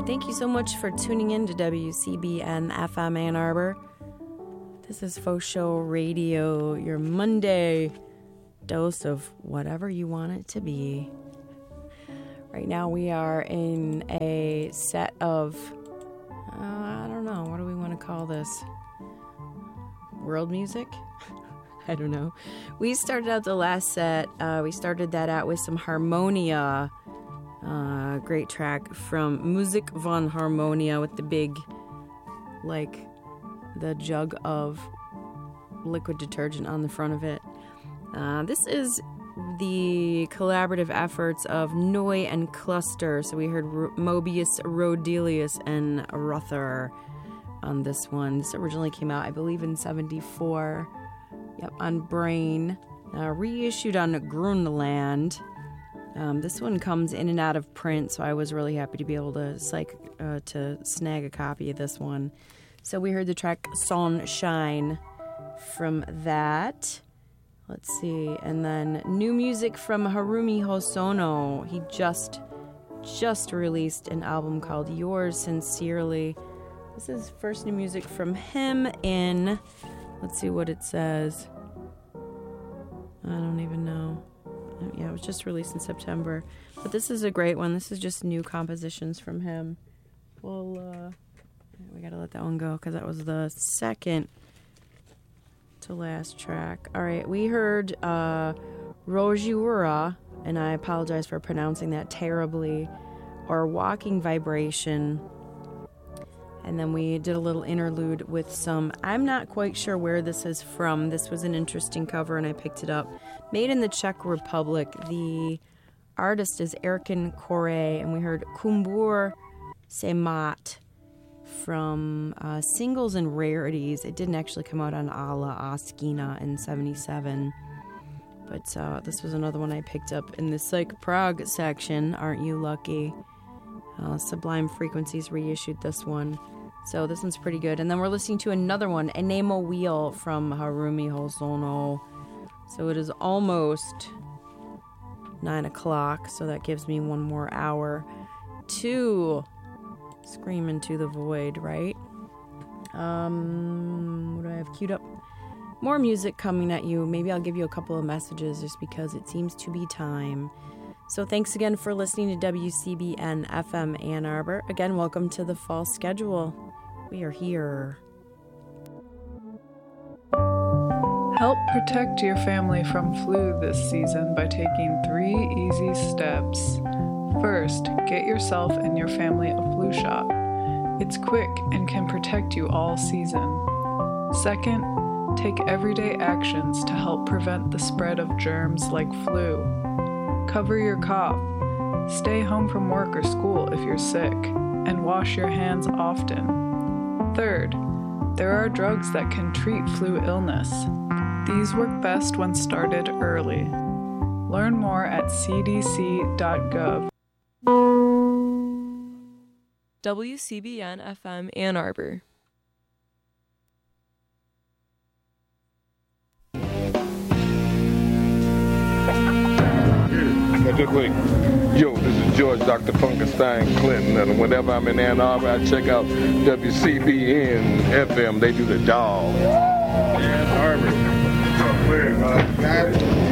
right, thank you so much for tuning in to WCBN FM Ann Arbor. This is Faux Show Radio, your Monday dose of whatever you want it to be. Right now we are in a set of, I don't know, what do we want to call this? World music? I don't know. We started out the last set, we started that out with some Harmonia. Great track from Musik von Harmonia with the big, like, the jug of liquid detergent on the front of it. This is the collaborative efforts of Noi and Cluster. So we heard Mobius, Rodelius, and Ruther on this one. This originally came out, I believe, in 1974. Yep, on Brain. Reissued on Grunland. This one comes in and out of print, so I was really happy to be able to snag a copy of this one. So we heard the track Sunshine from that. Let's see, and then new music from Harumi Hosono. He just released an album called Yours Sincerely. This is first new music from him in, let's see what it says. I don't even know. Yeah, it was just released in September. But this is a great one. This is just new compositions from him. Well, we gotta let that one go because that was the second to last track. All right, we heard Rojiura, and I apologize for pronouncing that terribly, or Walking Vibration. And then we did a little interlude with some, I'm not quite sure where this is from. This was an interesting cover, and I picked it up. Made in the Czech Republic. The artist is Erkin Kore, and we heard Kumbur Semat from Singles and Rarities. It didn't actually come out on Ala Askina in 1977. But this was another one I picked up in the Psych Prague section. Aren't you lucky? Sublime Frequencies reissued this one. So this one's pretty good. And then we're listening to another one, Enemo Wheel from Harumi Hosono. So it is almost 9 o'clock, so that gives me one more hour to scream into the void, right? What do I have queued up? More music coming at you. Maybe I'll give you a couple of messages just because it seems to be time. So thanks again for listening to WCBN FM Ann Arbor. Again, welcome to the fall schedule. We are here. Help protect your family from flu this season by taking 3 easy steps. First, get yourself and your family a flu shot. It's quick and can protect you all season. Second, take everyday actions to help prevent the spread of germs like flu. Cover your cough. Stay home from work or school if you're sick, and wash your hands often. Third, there are drugs that can treat flu illness. These work best when started early. Learn more at cdc.gov. WCBN FM Ann Arbor. Just wait. Yo, this is George Dr. Funkenstein Clinton, and whenever I'm in Ann Arbor, I check out WCBN FM. They do the dog. Ann Arbor.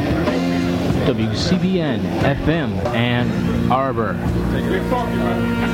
WCBN FM Ann Arbor.